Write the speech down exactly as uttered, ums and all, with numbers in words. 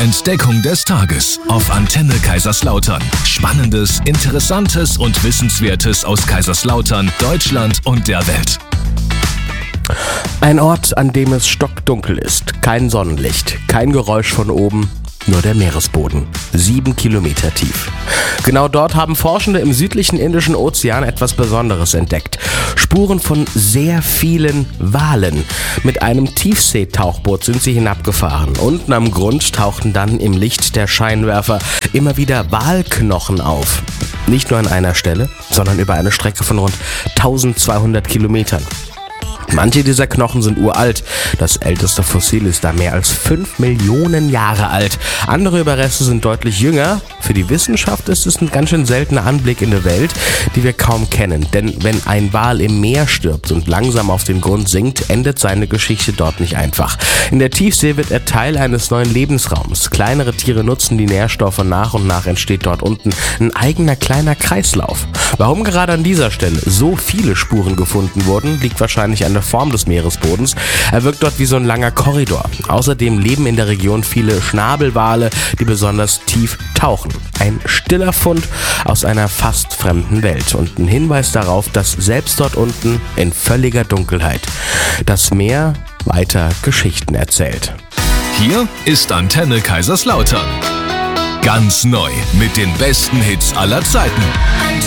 Entdeckung des Tages auf Antenne Kaiserslautern. Spannendes, Interessantes und Wissenswertes aus Kaiserslautern, Deutschland und der Welt. Ein Ort, an dem es stockdunkel ist, kein Sonnenlicht, kein Geräusch von oben, nur der Meeresboden. Sieben Kilometer tief. Genau dort haben Forschende im südlichen Indischen Ozean etwas Besonderes entdeckt. Spuren von sehr vielen Walen. Mit einem Tiefseetauchboot sind sie hinabgefahren. Unten am Grund tauchten dann im Licht der Scheinwerfer immer wieder Walknochen auf. Nicht nur an einer Stelle, sondern über eine Strecke von rund eintausendzweihundert Kilometern. Manche dieser Knochen sind uralt. Das älteste Fossil ist da mehr als fünf Millionen Jahre alt. Andere Überreste sind deutlich jünger. Für die Wissenschaft ist es ein ganz schön seltener Anblick in der Welt, die wir kaum kennen. Denn wenn ein Wal im Meer stirbt und langsam auf den Grund sinkt, endet seine Geschichte dort nicht einfach. In der Tiefsee wird er Teil eines neuen Lebensraums. Kleinere Tiere nutzen die Nährstoffe. Nach und nach entsteht dort unten ein eigener kleiner Kreislauf. Warum gerade an dieser Stelle so viele Spuren gefunden wurden, liegt wahrscheinlich an der Form des Meeresbodens. Er wirkt dort wie so ein langer Korridor. Außerdem leben in der Region viele Schnabelwale, die besonders tief tauchen. Ein stiller Fund aus einer fast fremden Welt und ein Hinweis darauf, dass selbst dort unten in völliger Dunkelheit das Meer weiter Geschichten erzählt. Hier ist Antenne Kaiserslautern. Ganz neu mit den besten Hits aller Zeiten.